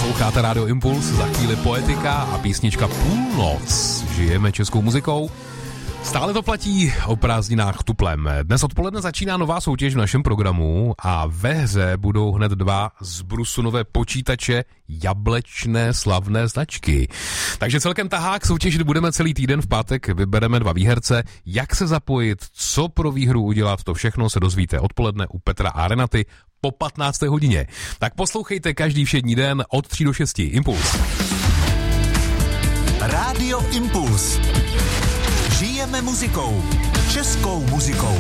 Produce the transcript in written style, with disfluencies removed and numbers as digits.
Posloucháte Rádio Impuls, za chvíli Poetika a písnička Půlnoc. Žijeme českou muzikou. Stále to platí o prázdninách tuplem. Dnes odpoledne začíná nová soutěž v našem programu a ve hře budou hned dva zbrusunové počítače jablečné slavné značky. Takže celkem tahák soutěžit budeme celý týden. V pátek vybereme dva výherce. Jak se zapojit, co pro výhru udělat, to všechno se dozvíte odpoledne u Petra a Renaty po 15. hodině. Tak poslouchejte každý všední den od 3 do 6. Impuls. Rádio Impuls. Žijeme muzikou. Českou muzikou.